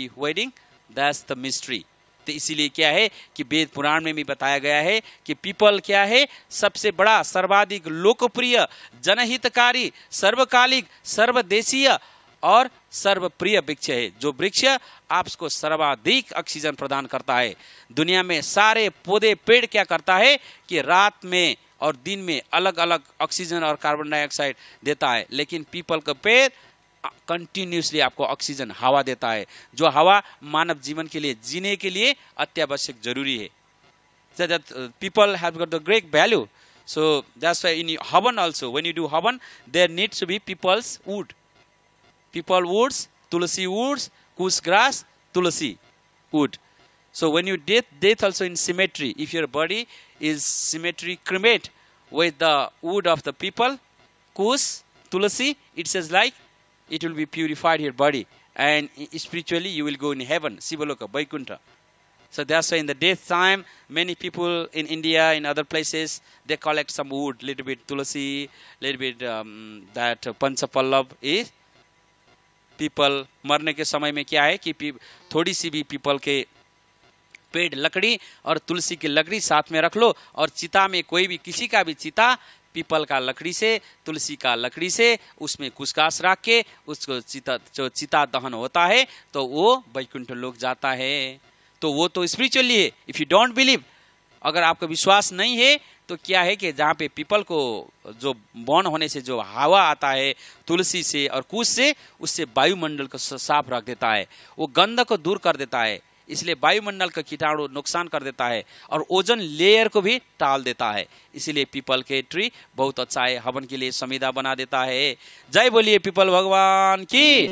happy wedding, that's the mystery. तो इसीलिए क्या है कि वेद पुराण में भी बताया गया है कि पीपल क्या है, सबसे बड़ा, सर्वाधिक लोकप्रिय, जनहितकारी, सर्वकालिक, सर्वदेशीय और सर्वप्रिय वृक्ष है। जो वृक्ष आपको सर्वाधिक ऑक्सीजन प्रदान करता है। दुनिया में सारे पौधे पेड़ क्या करता है कि रात में और दिन में अलग अलग ऑक्सीजन और कार्बन डाइऑक्साइड देता है, लेकिन पीपल का पेड़ कंटिन्यूसली आपको ऑक्सीजन हवा देता है, जो हवा मानव जीवन के लिए, जीने के लिए अत्यावश्यक जरूरी है। So that people have got the great value. So that's why in Havan also, when you do Havan, there needs to be people's wood. People woods, tulsi woods, kush grass, tulsi wood. So when you death also in cemetery, if your body is cemetery cremate with the wood of the people, kush, tulsi, it says like it will be purified your body, and spiritually you will go in heaven, Sivaloka, Vaikuntha. So that's why in the death time, many people in India, in other places, they collect some wood, little bit tulsi, little bit that panchapallab is. People मरने के समय में क्या है कि थोड़ी सी भी people के पेड़, लकड़ी और तुलसी की लकड़ी साथ में रख लो, और चिता में कोई भी, किसी का भी चिता पीपल का लकड़ी से, तुलसी का लकड़ी से, उसमें कुशकास रख के उसको जो चिता दहन होता है तो वो वैकुंठ लोक जाता है। तो वो तो स्पिरिचुअली है। इफ यू डोंट बिलीव, अगर आपका विश्वास नहीं है तो क्या है कि जहाँ पे पीपल को जो बर्न होने से जो हवा आता है तुलसी से और कुश से, उससे वायुमंडल को साफ रख देता है, वो गंध को दूर कर देता है, इसलिए वायुमंडल का कीटाणु नुकसान कर देता है और ओजोन लेयर को भी टाल देता है। इसीलिए पीपल के ट्री बहुत अच्छा है, हवन के लिए समिधा बना देता है। जय बोलिए पीपल भगवान की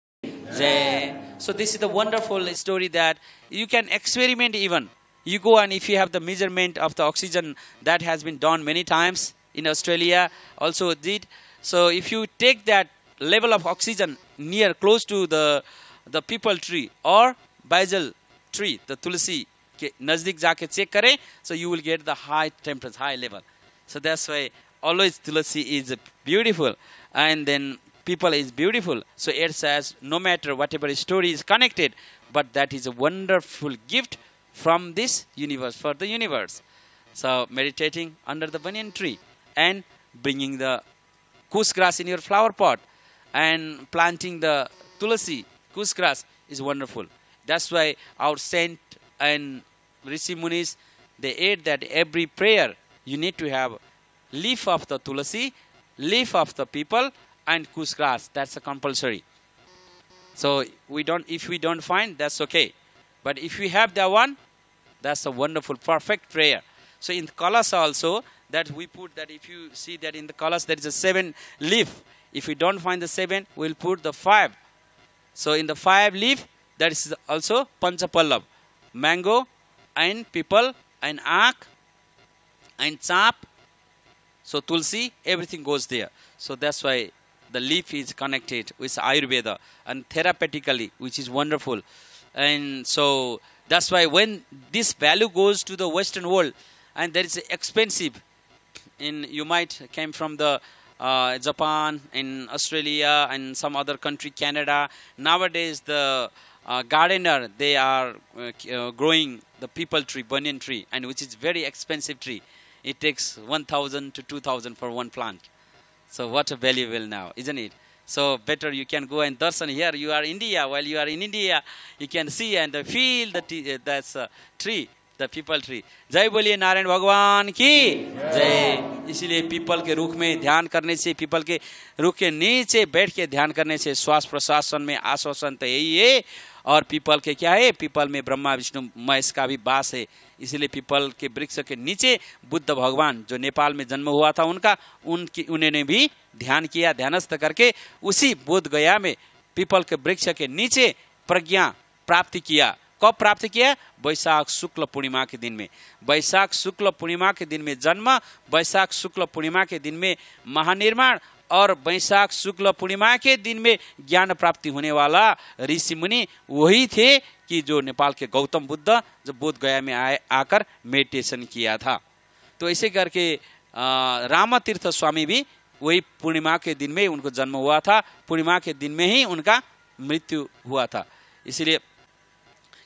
जय। So this is the wonderful story that you can experiment even. You go and if you have the measurement of the oxygen, that has been done many times in Australia also did. So if you take that level of oxygen near close to the peepal tree or basil tree, the tulsi के नजदीक जाके check करें, so you will get the high temperature, high level. So that's why always tulsi is beautiful, and then people is beautiful. So it says no matter whatever story is connected, but that is a wonderful gift from this universe, for the universe. So meditating under the banyan tree and bringing the kush grass in your flower pot and planting the tulsi, kush grass is wonderful. That's why our saint and Rishi Munis, they ate that every prayer you need to have leaf of the tulsi, leaf of the people and kush grass. That's a compulsory. So if we don't find, that's okay. But if we have that one, that's a wonderful, perfect prayer. So in the kalas also, that we put that, if you see that in the kalas there is a 7 leaf. If we don't find the 7, we'll put the 5. So in the 5 leaf, that is also panchapallab, mango and people and aak and chap. So tulsi, everything goes there. So that's why the leaf is connected with Ayurveda and therapeutically, which is wonderful. And so that's why when this value goes to the Western world, and that is expensive, you might came from the Japan and Australia and some other country, Canada. Nowadays the gardener, they are growing the peepal tree, banyan tree, and which is very expensive tree. It takes 1,000 to 2,000 for one plant. So what a valuable now, isn't it? So better you can go and darshan here. You are in India. While you are in India, you can see and feel that's tree, the peepal tree. जय बोलिए नारायण भगवान की जय। इसीलिए people के रुख में ध्यान करने से, पीपल के रुख के नीचे बैठ के ध्यान करने से श्वास प्रश्वासन में आश्वासन तो यही है। और पीपल के क्या है, पीपल में ब्रह्मा विष्णु महेश का भी वास है। इसलिए पीपल के वृक्ष के नीचे बुद्ध भगवान जो नेपाल में जन्म हुआ था उन्होंने भी ध्यान किया, ध्यानस्थ करके उसी बोध गया में पीपल के वृक्ष के नीचे प्रज्ञा प्राप्ति किया। कब प्राप्त किया? वैशाख शुक्ल पूर्णिमा के दिन में। वैशाख शुक्ल पूर्णिमा के दिन में जन्म, वैशाख शुक्ल पूर्णिमा के दिन में महानिर्माण और वैशाख शुक्ल पूर्णिमा के दिन में ज्ञान प्राप्ति होने वाला ऋषि मुनि वही थे कि जो नेपाल के गौतम बुद्ध जो बोध गया में आकर मेडिटेशन किया था। तो ऐसे करके रामतीर्थ स्वामी भी वही पूर्णिमा के दिन में उनको जन्म हुआ था, पूर्णिमा के दिन में ही उनका मृत्यु हुआ था। इसलिए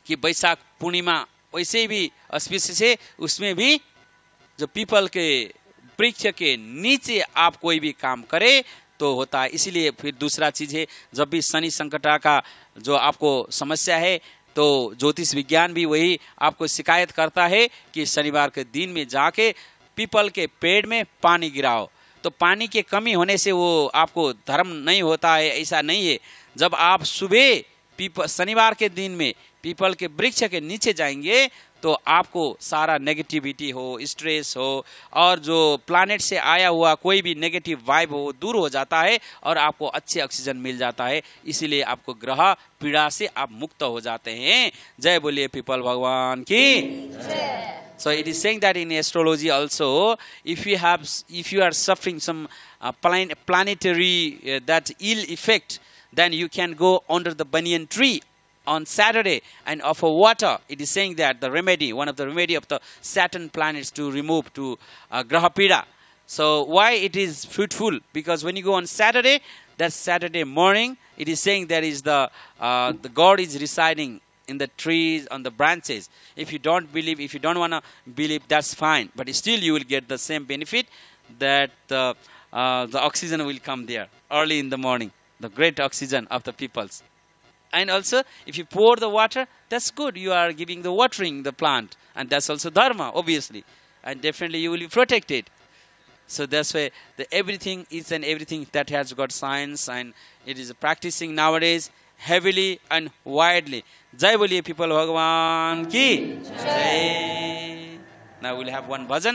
कि वैशाख पूर्णिमा वैसे भी ऑस्पिशियस है, उसमें भी जो पीपल के वृक्ष के नीचे आप कोई भी काम करे तो होता है। इसीलिए फिर दूसरा चीज है, जब भी शनि संकटा का जो आपको समस्या है तो ज्योतिष विज्ञान भी वही आपको शिकायत करता है कि शनिवार के दिन में जाके पीपल के पेड़ में पानी गिराओ। तो पानी की कमी होने से वो आपको धर्म नहीं होता है, ऐसा नहीं है। जब आप सुबह शनिवार के दिन में पीपल के वृक्ष के नीचे जाएंगे तो आपको सारा नेगेटिविटी हो, स्ट्रेस हो और जो प्लैनेट से आया हुआ कोई भी नेगेटिव वाइब हो दूर हो जाता है और आपको अच्छे ऑक्सीजन मिल जाता है। इसीलिए आपको ग्रह पीड़ा से आप मुक्त हो जाते हैं। जय बोलिए पीपल भगवान की। So it is saying that in astrology also, if you are suffering some planetary that ill effect, then you can go under the banyan tree on Saturday and offer water. It is saying that the remedy, one of the remedy of the Saturn planets to remove to Graha Pida. So why it is fruitful? Because when you go on Saturday, that Saturday morning, it is saying that is the God is residing in the trees, on the branches. If you don't believe, if you don't want to believe, that's fine. But still you will get the same benefit that the oxygen will come there early in the morning, the great oxygen of the peoples. And also, if you pour the water, that's good. You are giving the watering the plant. And that's also dharma, obviously. And definitely you will be protected. So that's why everything is and everything that has got science and it is practicing nowadays heavily and widely. Jai boliye people Bhagwan ki Jai. Now we'll have one bhajan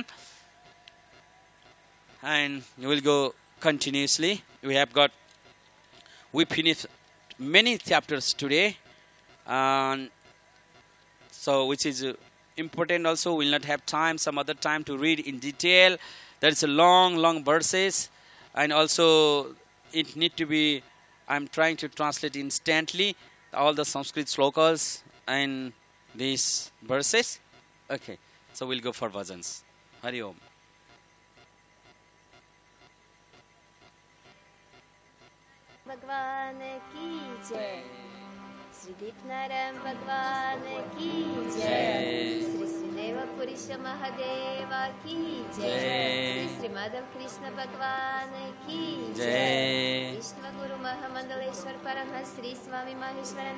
and we will go continuously. We finished many chapters today, so which is important also. We'll not have time some other time to read in detail. There is a long verses, and also it need to be, I'm trying to translate instantly all the Sanskrit slokas and these verses. Okay, so we'll go for bhajans. Hari Om. भगवान की जय। श्री दीपनारायण भगवान की जय। श्री श्रीदेव पुरुष महादेव की जय। श्री माधव कृष्ण भगवान की जय। विष्णु गुरु महामंडलेश्वर परमहंस श्री स्वामी महेश्वर